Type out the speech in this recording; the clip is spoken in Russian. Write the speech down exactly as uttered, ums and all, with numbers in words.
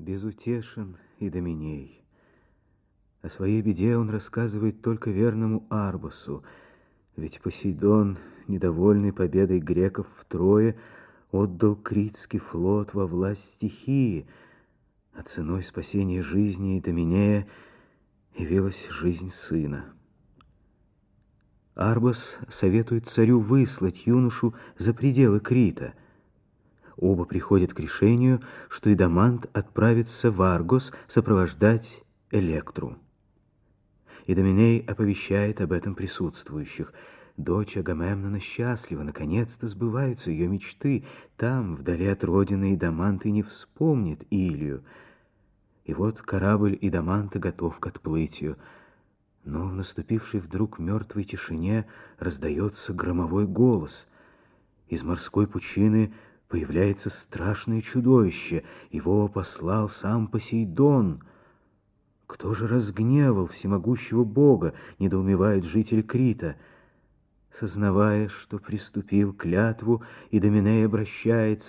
Безутешен Идоменей. О своей беде он рассказывает только верному Аргосу, ведь Посейдон, недовольный победой греков в Трое, отдал Критский флот во власть стихии, а ценой спасения жизни Идоменея явилась жизнь сына. Аргос советует царю выслать юношу за пределы Крита. Оба приходят к решению, что Идомант отправится в Аргос сопровождать Электру. Идоменей оповещает об этом присутствующих. Дочь Агамемнона счастлива, наконец-то сбываются ее мечты. Там, вдали от родины, Идомант и не вспомнит Илию. И вот корабль Идоманта готов к отплытию. Но в наступившей вдруг мертвой тишине раздается громовой голос. Из морской пучины появляется страшное чудовище. Его послал сам Посейдон. Кто же разгневал всемогущего бога, недоумевает житель Крита. Сознавая, что приступил клятву, Идоменей обращается